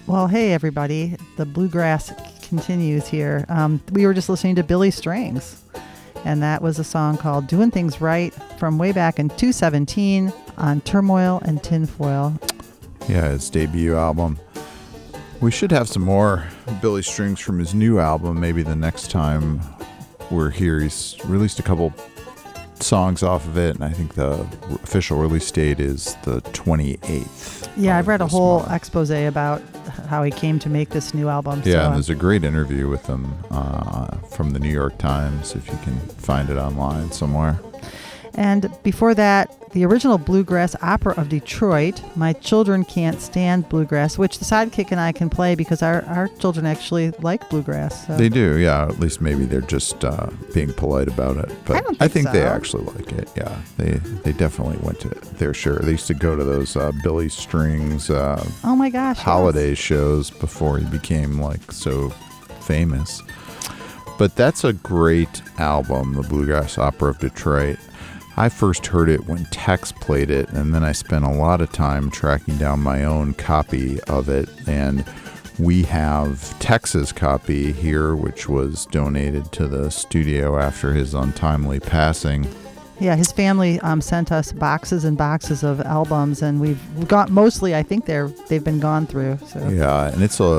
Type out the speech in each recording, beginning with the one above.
Well, hey, everybody. The bluegrass continues here. We were just listening to Billy Strings, and that was a song called Doing Things Right from way back in 2017 on Turmoil and Tinfoil. Yeah, his debut album. We should have some more Billy Strings from his new album maybe the next time we're here. He's released a couple songs off of it, and I think the official release date is the 28th. Yeah, I've read a whole expose about how he came to make this new album. Yeah, and there's a great interview with him from the New York Times, if you can find it online somewhere. And before that, the original Bluegrass Opera of Detroit, My Children Can't Stand Bluegrass, which the Sidekick and I can play because our children actually like bluegrass. So. They do, yeah. At least maybe they're just being polite about it. But I think so. They actually like it, yeah. They definitely went to their share. They used to go to those Billy Strings oh my gosh, holiday shows before he became like so famous. But that's a great album, the Bluegrass Opera of Detroit. I first heard it when Tex played it, and then I spent a lot of time tracking down my own copy of it. And we have Tex's copy here, which was donated to the studio after his untimely passing. Yeah, his family sent us boxes and boxes of albums, and we've got mostly. I think they've been gone through. So. Yeah, and it's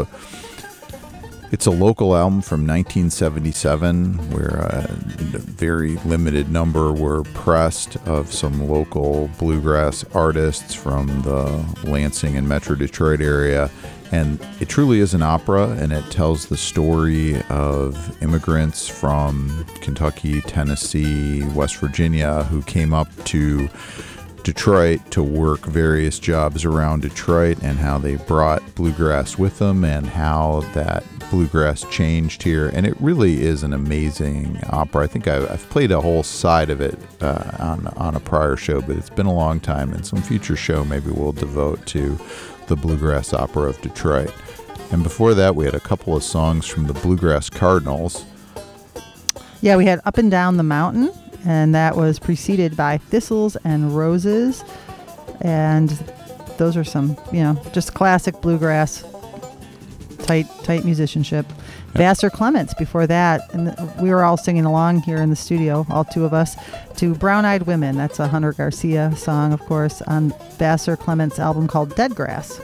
a local album from 1977 where a very limited number were pressed of some local bluegrass artists from the Lansing and Metro Detroit area. And it truly is an opera, and it tells the story of immigrants from Kentucky, Tennessee, West Virginia who came up to Detroit to work various jobs around Detroit, and how they brought bluegrass with them and how that bluegrass changed here. And it really is an amazing opera. I think I've played a whole side of it on a prior show, but it's been a long time, and some future show maybe we'll devote to the Bluegrass Opera of Detroit. And before that, we had a couple of songs from the Bluegrass Cardinals. Yeah, we had Up and Down the Mountain, and that was preceded by Thistles and Roses. And those are some, just classic bluegrass, tight musicianship. Yep. Vassar Clements before that, and we were all singing along here in the studio, all two of us, to Brown Eyed Women. That's a Hunter Garcia song, of course, on Vassar Clements' album called Dead Grass.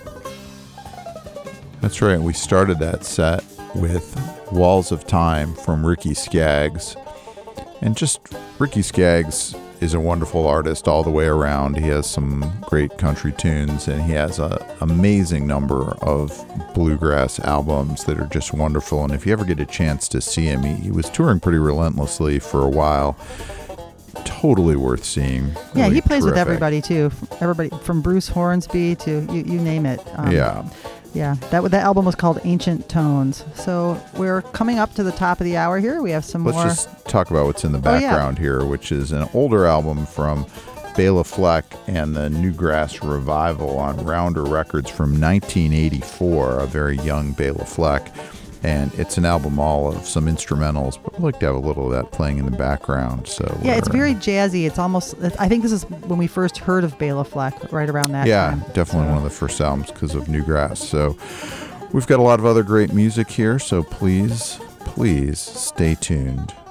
That's right. We started that set with Walls of Time from Ricky Skaggs. And just Ricky Skaggs is a wonderful artist all the way around. He has some great country tunes, and he has an amazing number of bluegrass albums that are just wonderful. And if you ever get a chance to see him, he was touring pretty relentlessly for a while. Totally worth seeing. Yeah, really he plays terrific. with everybody too. Everybody from Bruce Hornsby to you name it. Yeah, that album was called Ancient Tones. So we're coming up to the top of the hour here. We have some more. Let's just talk about what's in the background here, which is an older album from Bela Fleck and the Newgrass Revival on Rounder Records from 1984, a very young Bela Fleck. And it's an album all of some instrumentals, but we'd like to have a little of that playing in the background. So yeah, it's very jazzy. It's almost, I think this is when we first heard of Bela Fleck, right around that time. Yeah, definitely one of the first albums because of Newgrass. So we've got a lot of other great music here, so please stay tuned.